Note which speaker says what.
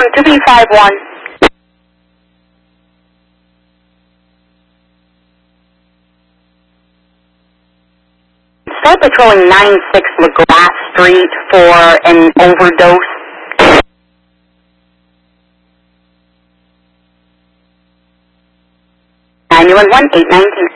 Speaker 1: 2B51. Start patrolling 96 LaGrasse Street for an overdose. 911, 819.